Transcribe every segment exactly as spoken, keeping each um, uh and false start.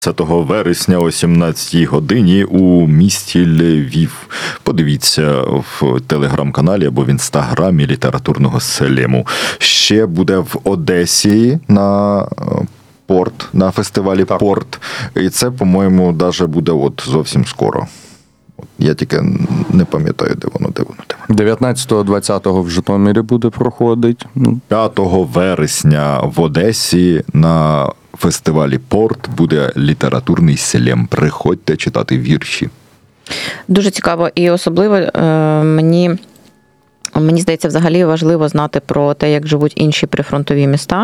двадцятого вересня о сімнадцятій годині у місті Львів. Подивіться в телеграм-каналі або в інстаграмі літературного селему. Ще буде в Одесі на порт, на фестивалі так. Порт. І це, по-моєму, даже буде от зовсім скоро. Я тільки не пам'ятаю, де воно, де воно, де воно. дев'ятнадцятого-двадцятого в Житомирі буде проходити. п'ятого вересня в Одесі на фестивалі Порт буде літературний селем. Приходьте читати вірші. Дуже цікаво. І особливо е, мені... Мені здається, взагалі важливо знати про те, як живуть інші прифронтові міста.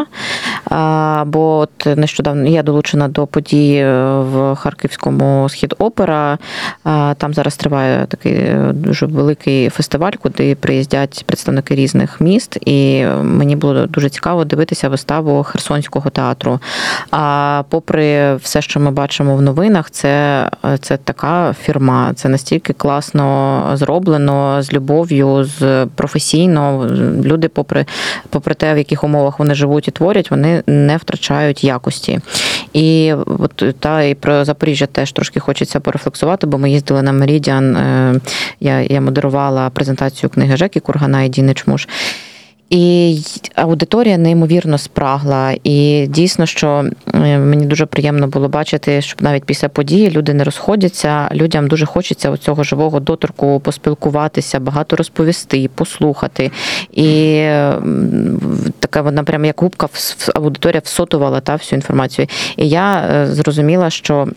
Бо от нещодавно я долучена до подій в Харківському Схід-Опера. Там зараз триває такий дуже великий фестиваль, куди приїздять представники різних міст. І мені було дуже цікаво дивитися виставу Херсонського театру. А попри все, що ми бачимо в новинах, це, це така фірма. Це настільки класно зроблено, з любов'ю, з професійно. Люди, попри, попри те, в яких умовах вони живуть і творять, вони не втрачають якості. І от та і про Запоріжжя теж трошки хочеться порефлексувати, бо ми їздили на Меридіан, я, я модерувала презентацію книги Жеки Кургана і Діни Чмуш. І аудиторія неймовірно спрагла. І дійсно, що мені дуже приємно було бачити, що навіть після події люди не розходяться, людям дуже хочеться цього живого доторку поспілкуватися, багато розповісти, послухати. І така вона прямо як губка аудиторія всотувала та всю інформацію. І я зрозуміла, що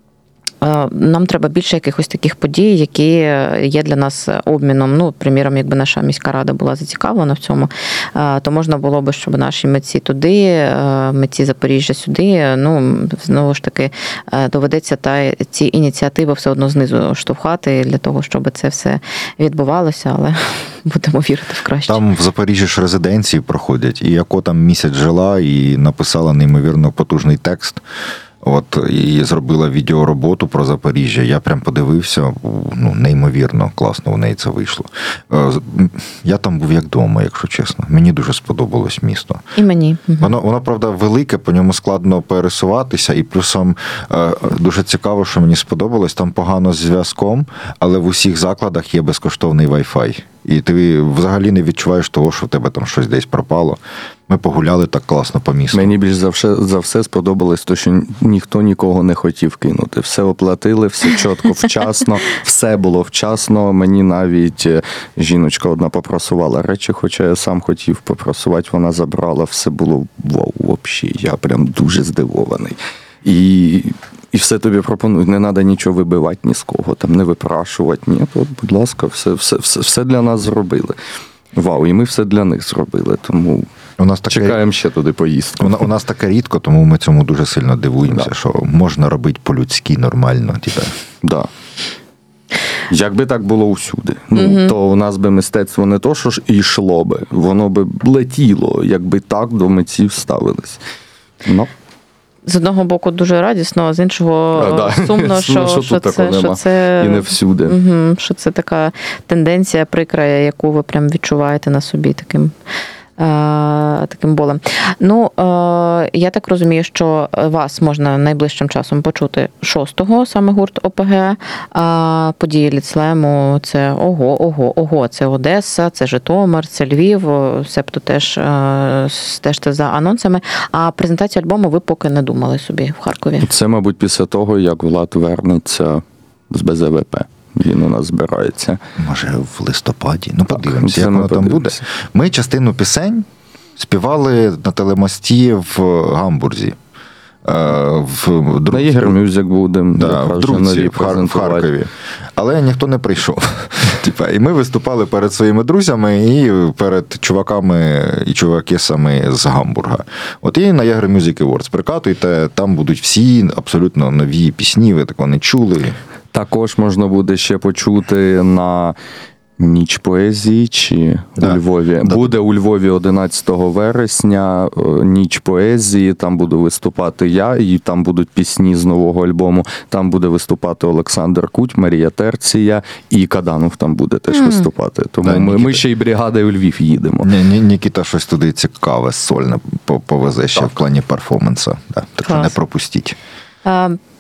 нам треба більше якихось таких подій, які є для нас обміном. Ну, приміром, якби наша міська рада була зацікавлена в цьому, то можна було би, щоб наші митці туди, митці Запоріжжя сюди, ну, знову ж таки, доведеться та ці ініціативи все одно знизу штовхати для того, щоб це все відбувалося, але будемо вірити в краще. Там в Запоріжжі ж резиденції проходять, і Яко там місяць жила і написала неймовірно потужний текст. От, і зробила відеороботу про Запоріжжя. Я прям подивився, ну, неймовірно класно у неї це вийшло. Я там був як вдома, якщо чесно. Мені дуже сподобалось місто. І мені. Воно, воно, правда, велике, по ньому складно пересуватися, і плюсом дуже цікаво, що мені сподобалось, там погано з зв'язком, але в усіх закладах є безкоштовний Wi-Fi. І ти взагалі не відчуваєш того, що в тебе там щось десь пропало. Ми погуляли так класно по місту. Мені більш за все, за все сподобалось те, що ніхто нікого не хотів кинути. Все оплатили, все чітко, вчасно, все було вчасно. Мені навіть жіночка одна попросувала речі, хоча я сам хотів попросувати, вона забрала. Все було вау, взагалі. Я прям дуже здивований. І, і все тобі пропонують, не треба нічого вибивати ні з кого, там, не випрашувати. Ні, от, будь ласка, все, все, все, все для нас зробили. Вау, і ми все для них зробили, тому у нас таке... чекаємо ще туди поїздку. У, у нас таке рідко, тому ми цьому дуже сильно дивуємося, да. Що можна робити по-людськи нормально. Так. Да. Якби так було усюди, ну, mm-hmm. то у нас би мистецтво не то, що ж і йшло би, воно би летіло, якби так до митців ставились. Ну. З одного боку дуже радісно, а з іншого а, да. сумно, що, що, що, це, що це... І не всюди. Угу, що це така тенденція прикра, яку ви прям відчуваєте на собі таким... таким болем. Ну, я так розумію, що вас можна найближчим часом почути шостого, саме гурт ОПГ, а події Ліцлему – це ого, ого, ого, це Одеса, це Житомир, це Львів, себто теж стежте за анонсами. А презентацію альбому ви поки не думали собі в Харкові? Це, мабуть, після того, як Влад вернеться з Б З В П. Він у нас збирається. Може, в листопаді. Ну, подивимося, як воно там буде. Ми частину пісень співали на телемості в Гамбурзі. В на Ігор Мюзик будемо. Да, в Друзі, в, Хар- в Харкові. Але ніхто не прийшов. Типа, і ми виступали перед своїми друзями і перед чуваками і чувакесами з Гамбурга. От і на Ігор Мюзик Awards. Прикатуйте, там будуть всі абсолютно нові пісні, ви такого не чули. Також можна буде ще почути на Ніч поезії чи да. у Львові. Да. Буде у Львові одинадцятого вересня Ніч поезії, там буду виступати я, і там будуть пісні з нового альбому. Там буде виступати Олександр Куть, Марія Терція і Каданов там буде теж mm. виступати. Тому да, ми, ми ще й бригадою у Львів їдемо. Ні, ні, Нікіта щось туди цікаве, сольне повезе ще так. в плані перформансу. Да. Так що не пропустіть. Е,